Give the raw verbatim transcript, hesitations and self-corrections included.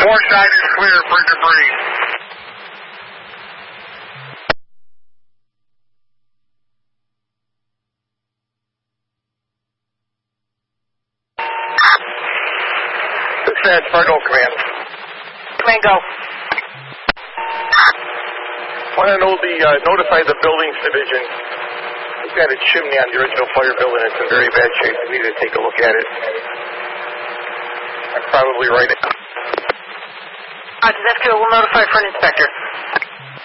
North side is clear for debris. Dispatch, Fargo Command. Command, go. Want to know the, uh, notify the buildings division. We've got a chimney on the original fire building. It's in very bad shape. We need to take a look at it. I'm probably right. Uh, Dispatch, we'll notify for an inspector.